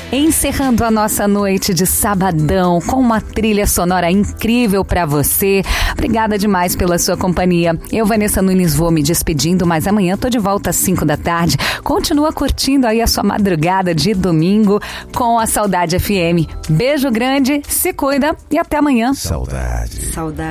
Encerrando a nossa noite de sabadão com uma trilha sonora incrível pra você. Obrigada demais pela sua companhia. Eu, Vanessa Nunes, vou me despedindo, mas amanhã tô de volta às 5 da tarde. Continua curtindo aí a sua madrugada de domingo com a Saudade FM. Beijo grande, se cuida e até amanhã. Saudade.